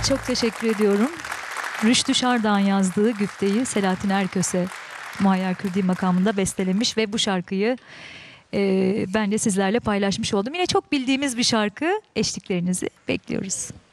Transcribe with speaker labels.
Speaker 1: Çok teşekkür ediyorum. Rüştü Şardağ'ın yazdığı Güfte'yi Selahattin Erköse Muayyer Kürdi makamında bestelemiş ve bu şarkıyı ben de sizlerle paylaşmış oldum. Yine çok bildiğimiz bir şarkı, eşliklerinizi bekliyoruz.